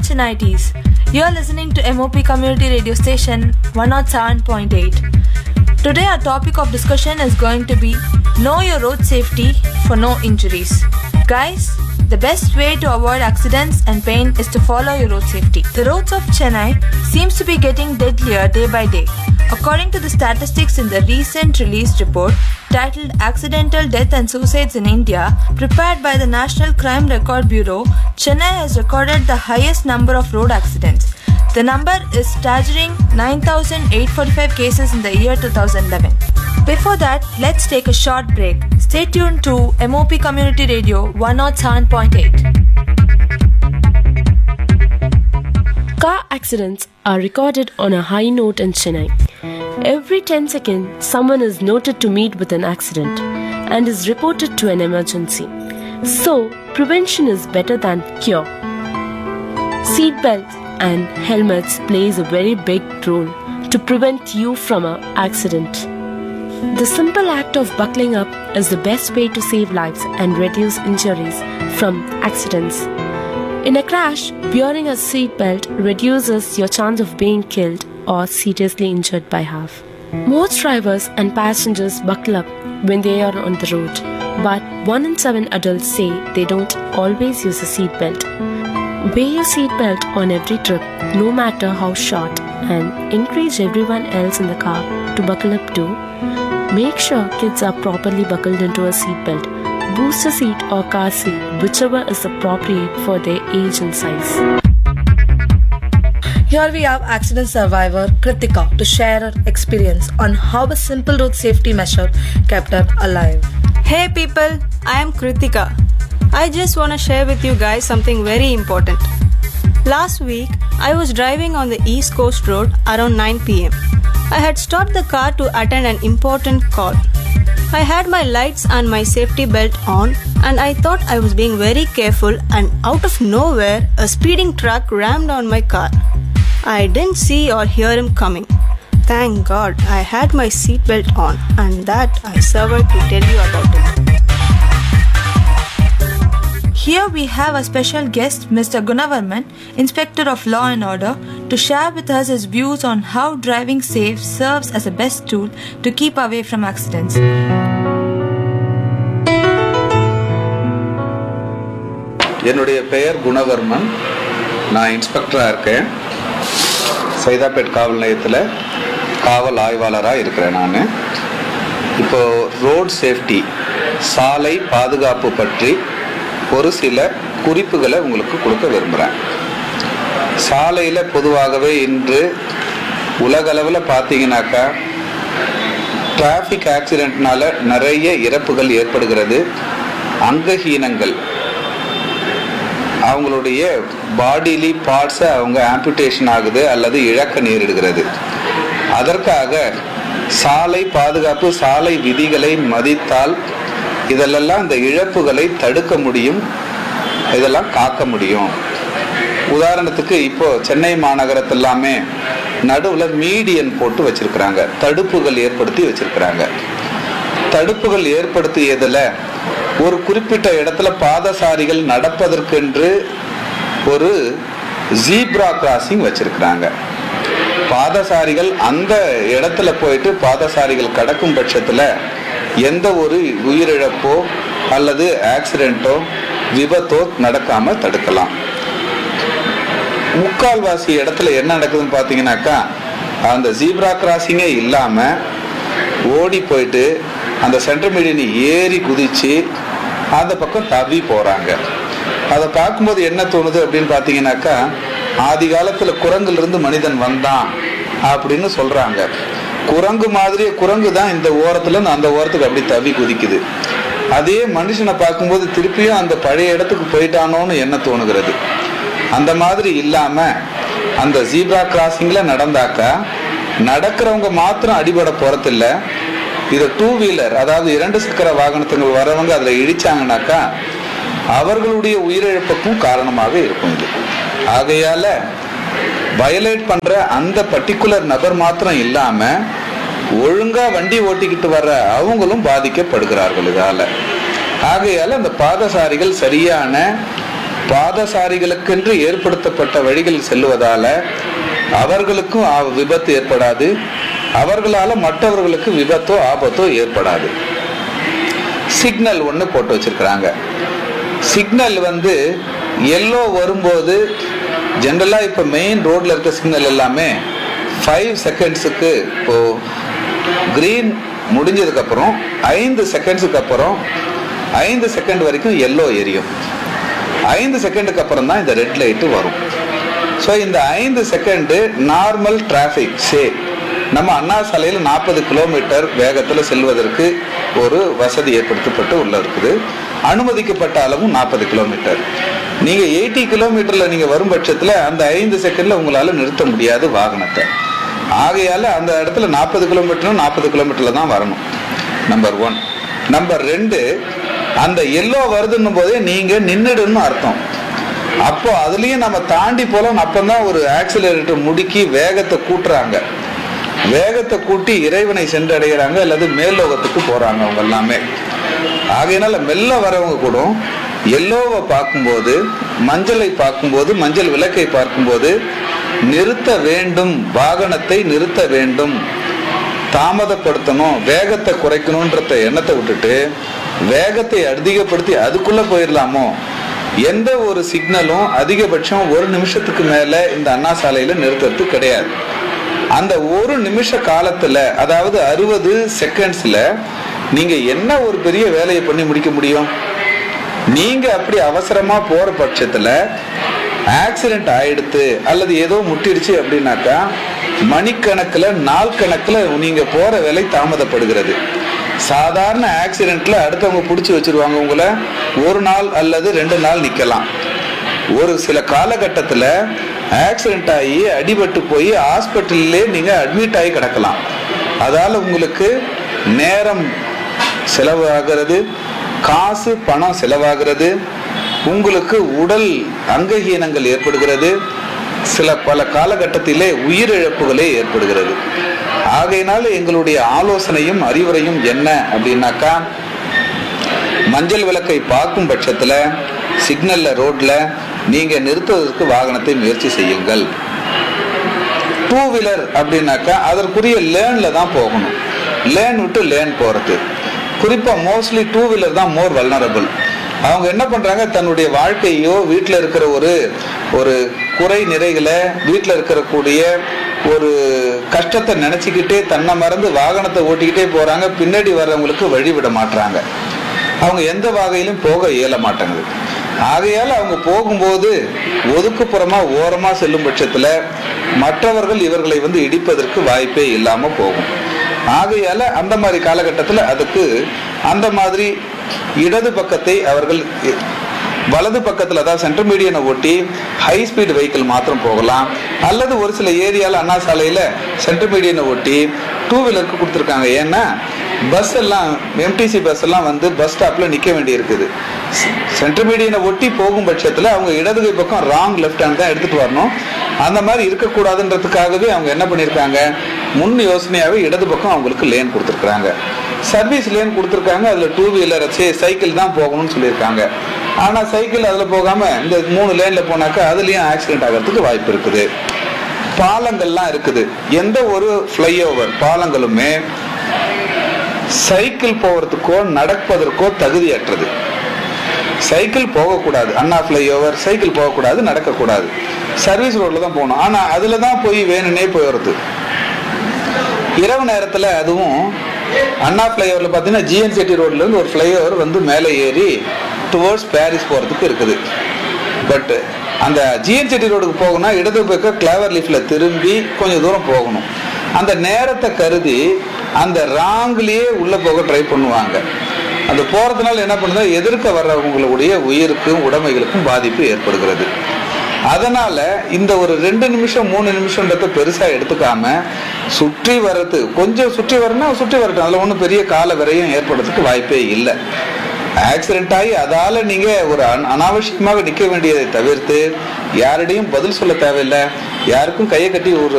Chennaites. You are listening to MOP Community Radio Station 107.8. Today our topic of discussion is going to be Know Your Road Safety for No Injuries. Guys, the best way to avoid accidents and pain is to follow your road safety. The roads of Chennai seems to be getting deadlier day by day. According to the statistics in the recent released report titled Accidental Death and Suicides in India, prepared by the National Crime Record Bureau, Chennai has recorded the highest number of road accidents. The number is staggering 9,845 cases in the year 2011. Before that, let's take a short break. Stay tuned to MOP Community Radio 107.8. Car accidents are recorded on a high note in Chennai. Every 10 seconds, someone is noted to meet with an accident and is reported to an emergency. So, prevention is better than cure. Seatbelts and helmets plays a very big role to prevent you from an accident. The simple act of buckling up is the best way to save lives and reduce injuries from accidents. In a crash, wearing a seatbelt reduces your chance of being killed or seriously injured by half. Most drivers and passengers buckle up when they are on the road, but 1 in 7 adults say they don't always use a seatbelt. Wear your seatbelt on every trip, no matter how short, and encourage everyone else in the car to buckle up too. Make sure kids are properly buckled into a seatbelt, booster seat or car seat, whichever is appropriate for their age and size. Here we have accident survivor Kritika to share her experience on how a simple road safety measure kept her alive. Hey people, I am Kritika. I just want to share with you guys something very important. Last week, I was driving on the East Coast Road around 9 pm. I had stopped the car to attend an important call. I had my lights and my safety belt on, and I thought I was being very careful, and out of nowhere, a speeding truck rammed on my car. I didn't see or hear him coming. Thank God I had my seatbelt on, and that I survived to tell you about it. Here we have a special guest, Mr. Gunavarman, Inspector of Law and Order, to share with us his views on how driving safe serves as a best tool to keep away from accidents. என்னுடைய பெயர் குணவர்மன். நான் இன்ஸ்பெக்டராக இருக்கேன். சைதாப்பேட் காவல் நிலையத்தில் காவல் ஆய்வாளராக இருக்கிறேன். நான் இப்போது ரோட் சேஃப்டி, சாலை பாதுகாப்பு பற்றி ஒரு சில குறிப்புகளை உங்களுக்கு கொடுக்க விரும்புகிறேன். சாலையில் பொதுவாகவே இன்று உலகளவில் பார்த்தீங்கன்னாக்கா டிராஃபிக் ஆக்சிடென்ட்னால நிறைய இறப்புகள் ஏற்படுகிறது. அங்கஹீனங்கள் அவங்களுடைய பாடிலி பார்ட்ஸை அவங்க ஆம்புடேஷன் ஆகுது அல்லது இழக்க நேரிடுகிறது. அதற்காக சாலை பாதுகாப்பு, சாலை விதிகளை மதித்தால் இதெல்லாம் இந்த இழப்புகளை தடுக்க முடியும், இதெல்லாம் காக்க முடியும். உதாரணத்துக்கு இப்போ சென்னை மாநகரத்தெல்லாமே நடுவில் மீடியன் போட்டு வச்சிருக்கிறாங்க, தடுப்புகள் ஏற்படுத்தி வச்சிருக்கிறாங்க. தடுப்புகள் ஏற்படுத்தியதில் ஒரு குறிப்பிட்ட இடத்துல பாதசாரிகள் நடப்பதற்கென்று ஒரு ஜீப்ரா கிராசிங் வச்சிருக்கிறாங்க. பாதசாரிகள் அந்த இடத்துல போயிட்டு பாதசாரிகள் கடக்கும் பட்சத்தில் எந்த ஒரு உயிரிழப்போ அல்லது ஆக்சிடென்ட்டோ விபத்தோ நடக்காம தடுக்கலாம். முக்கால்வாசி இடத்துல என்ன நடக்குதுன்னு பார்த்தீங்கன்னாக்கா, அந்த ஜீப்ரா கிராசிங்கே இல்லாமல் ஓடி போயிட்டு அந்த சென்டர் மீடியனை ஏறி குதிச்சு அந்த பக்கம் தவி போகிறாங்க. அதை பார்க்கும்போது என்ன தோணுது அப்படின்னு பார்த்தீங்கன்னாக்கா, ஆதி காலத்தில் குரங்குலேருந்து மனிதன் வந்தான் அப்படின்னு சொல்கிறாங்க. குரங்கு மாதிரியே குரங்கு தான் இந்த ஓரத்துலேருந்து அந்த ஓரத்துக்கு அப்படி தவி குதிக்குது. அதே மனுஷனை பார்க்கும்போது திருப்பியும் அந்த பழைய இடத்துக்கு போயிட்டானோன்னு என்ன தோணுகிறது. அந்த மாதிரி இல்லாமல் அந்த ஜீப்ரா கிராசிங்கில் நடந்தாக்கா நடக்கிறவங்க மாத்திரம் அடிபட போகிறதில்ல. இதை 2 வீலர், அதாவது 2 சக்கர வாகனத்துகள் வரவங்க அதில் இடிச்சாங்கனாக்கா அவர்களுடைய உயிரிழப்புக்கும் காரணமாக இருக்கும் இது. ஆகையால வயலேட் பண்ற அந்த பர்டிகுலர் நபர் மாத்திரம் இல்லாம ஒழுங்கா வண்டி ஓட்டிக்கிட்டு வர்ற அவங்களும் பாதிக்கப்படுகிறார்கள் இதால. ஆகையால அந்த பாதசாரிகள் சரியான பாத பாதசாரிகளுக்கென்று ஏற்படுத்தப்பட்ட வழிகளில் செல்வதால அவர்களுக்கும் விபத்து ஏற்படாது, அவர்களால மற்றவர்களுக்கு விபத்தோ ஆபத்தோ ஏற்படாது. சிக்னல் ஒன்று போட்டு வச்சிருக்கிறாங்க. சிக்னல் எல்லோ வரும்போது ஜென்ரலா இப்ப மெயின் ரோட்ல இருக்க சிக்னல் எல்லாமே 5 செகண்ட்ஸுக்கு, இப்போ கிரீன் முடிஞ்சதுக்கு அப்புறம் 5 செகண்ட்ஸுக்கு அப்புறம் 5 செகண்ட் வரைக்கும் எல்லோ எரியும். 5 செகண்டுக்கு அப்புறம் தான் இந்த ரெட் லைட் வரும். ஸோ இந்த 5 செகண்டு நார்மல் டிராஃபிக் சே நம்ம அண்ணா சாலையில் 40 கிலோமீட்டர் வேகத்தில் செல்வதற்கு ஒரு வசதி ஏற்படுத்தப்பட்டு உள்ள இருக்குது. அனுமதிக்கப்பட்ட அளவும் 40 கிலோமீட்டர். நீங்க 80 கிலோமீட்டர்ல நீங்க வரும் பட்சத்துல அந்த 5 செகண்ட்ல உங்களால நிறுத்த முடியாது வாகனத்தை. ஆகையால அந்த இடத்துல 40 கிலோமீட்டர்ல தான் வரணும். நம்பர் 1. நம்பர் 2, அந்த எல்லோ வருதுன்னும் போதே நீங்க நின்னுடுன்னு அர்த்தம். அப்போ அதுலயும் நம்ம தாண்டி போலாம். அப்பதான் ஒரு ஆக்சிலரேட்டர் முடுக்கி வேகத்தை கூட்டுறாங்க. வேகத்தை கூட்டி இறைவனை சென்றடைகிறாங்க அல்லது மேல்லோகத்துக்கு போறாங்க அவங்க எல்லாமே. ஆகையினால மெல்ல வரவங்க கூட எல்லோவை பார்க்கும்போது, மஞ்சளை பார்க்கும்போது, மஞ்சள் விளக்கை பார்க்கும்போது நிறுத்த வேண்டும், வாகனத்தை நிறுத்த வேண்டும், தாமதப்படுத்தணும், வேகத்தை குறைக்கணும்ன்ற எண்ணத்தை விட்டுட்டு வேகத்தை அதிகப்படுத்தி அதுக்குள்ள போயிடலாமோ. எந்த ஒரு சிக்னலும் அதிகபட்சம் 1 நிமிஷத்துக்கு மேல இந்த அண்ணா சாலையில நிறுத்துறது கிடையாது. அந்த 1 நிமிஷ காலத்துல, அதாவது 60 செகண்ட்ஸ்ல நீங்க என்ன ஒரு பெரிய வேலையை பண்ணி முடிக்க முடியும்? நீங்க அப்படி அவசரமா போற பட்சத்துல ஆக்சிடென்ட் ஆயிடுத்து அல்லது ஏதோ முட்டிடுச்சு அப்படின்னாக்கா மணிக்கணக்கில், நாள் கணக்கில் நீங்க போற வேலை தாமதப்படுகிறது. சாதாரண ஆக்சிடென்ட்ல அடுத்தவங்க பிடிச்சி வச்சிருவாங்க உங்களை, 1 நாள் அல்லது 2 நாள் நிக்கலாம். ஒரு சில காலகட்டத்தில் ஆக்சிடென்ட் ஆகி அடிபட்டு போய் ஹாஸ்பிட்டல்லே நீங்க அட்மிட் ஆகி கிடக்கலாம். அதால உங்களுக்கு நேரம் செலவாகிறது, காசு பணம் செலவாகிறது, உங்களுக்கு உடல் அங்கஹீனங்கள் ஏற்படுகிறது, பல காலகட்டத்திலே உயிரிழப்புகளே ஏற்படுகிறது. ஆகையினால எங்களுடைய ஆலோசனையும் அறிவுரையும் என்ன அப்படின்னாக்கா, மஞ்சள் விளக்கை பார்க்கும் பட்சத்துல சிக்னல்ல ரோட்ல நீங்க நிறுத்துவதற்கு வாகனத்தை முயற்சி செய்யுங்கள். 2 வீலர் அப்படின்னாக்கா அதற்குரிய லேன்ல தான் போகணும். லேன் விட்டு லேன் போறது, குறிப்பா மோஸ்ட்லி 2 வீலர் தான் மோர் வல்னரபிள். அவங்க என்ன பண்றாங்க, தன்னுடைய வாழ்க்கையோ வீட்டில் இருக்கிற ஒரு குறை நிறைகளை, வீட்டில் இருக்கக்கூடிய ஒரு கஷ்டத்தை நினைச்சுக்கிட்டே தன்னை மறந்து வாகனத்தை ஓட்டிக்கிட்டே போறாங்க. பின்னாடி வர்றவங்களுக்கு வழிவிட மாட்டாங்க. அவங்க எந்த வகையிலும் போக இயல மாட்டாங்க. ஆகையால அவங்க போகும்போது ஒதுக்குப்புறமா ஓரமா செல்லும் பட்சத்துல மற்றவர்கள் இவர்களை இடிப்பதற்கு வாய்ப்பே இல்லாம போகும். ஆகையால அந்த மாதிரி காலகட்டத்தில் அதுக்கு அந்த மாதிரி இடது பக்கத்தை அவர்கள் வலது பக்கத்தில், அதாவது சென்டர் மீடியனை ஒட்டி ஹை ஸ்பீட் வெஹிக்கிள் மாத்திரம் போகலாம். அல்லது ஒரு சில ஏரியாவில் அண்ணா சாலையில் சென்டர் மீடியனை ஒட்டி 2 வீலருக்கு கொடுத்துருக்காங்க. ஏன்னா பஸ் எல்லாம், எம்டிசி பஸ் எல்லாம் பஸ் ஸ்டாப்ல நிற்க வேண்டி இருக்குது. சென்டர் மீடியனை ஒட்டி போகும் பட்சத்தில் அவங்க இடது கை பக்கம் ராங் லெஃப்ட் ஹேண்ட் தான் எடுத்துட்டு வரணும். அந்த மாதிரி இருக்கக்கூடாதுன்றதுக்காகவே அவங்க என்ன பண்ணியிருக்காங்க, முன் யோசனையாகவே இடது பக்கம் அவங்களுக்கு லேன் கொடுத்துருக்குறாங்க. சர்வீஸ் லேன் கொடுத்துருக்காங்க. அதில் 2 வீலர் சைக்கிள் தான் போகணும்னு சொல்லியிருக்காங்க. ஆனால் சைக்கிள் அதில் போகாமல் இந்த 3 லேனில் போனாக்கா அதுலேயும் ஆக்சிடென்ட் ஆகிறதுக்கு வாய்ப்பு இருக்குது. பாலங்கள்லாம் இருக்குது. எந்த ஒரு ஃப்ளைஓவர் பாலங்களுமே சைக்கிள் போகிறதுக்கோ நடப்பதற்கோ தகுதியற்றது. சைக்கிள் போகக்கூடாது. அண்ணா ஃப்ளைஓவர் சைக்கிள் போகக்கூடாது, நடக்கக்கூடாது. சர்வீஸ் ரோட்ல தான் போகணும். ஆனால் அதில் தான் போய் வேணும்னே போயிடுறது. இரவு நேரத்தில் அதுவும் அண்ணா ஃப்ளைஓவரில் பார்த்தீங்கன்னா ஜிஎன்சிடி ரோட்லேருந்து ஒரு ஃப்ளைஓவர் மேலே ஏறி டுவர்ட்ஸ் பாரிஸ் போகிறதுக்கு இருக்குது. பட் அந்த ஜிஎன்சிடி ரோடுக்கு போகணும்னா இடது பக்கம் கிளவர் லீஃபில் திரும்பி கொஞ்சம் தூரம் போகணும். அந்த நேரத்தை கருதி அந்த ராங்லேயே உள்ளே போக ட்ரை பண்ணுவாங்க. அந்த போகிறதுனால என்ன பண்ணுது, எதிர்க்க வர்றவங்களுடைய உயிருக்கும் உடைமைகளுக்கும் பாதிப்பு ஏற்படுகிறது. அதனால இந்த ஒரு 2 நிமிஷம் 3 நிமிஷம்ன்றத பெருசா எடுத்துக்காம சுற்றி வர்றது, கொஞ்சம் சுற்றி வரணும், சுற்றி வரட்டும். அதுல ஒன்றும் பெரிய கால விரையும் ஏற்படுறதுக்கு வாய்ப்பே இல்லை. ஆக்சிடென்ட் ஆகி அதால நீங்க ஒரு அனாவசியமாக நிற்க வேண்டியதை தவிர்த்து யாரிடையும் பதில் சொல்ல தேவையில்லை, யாருக்கும் கையை கட்டி ஒரு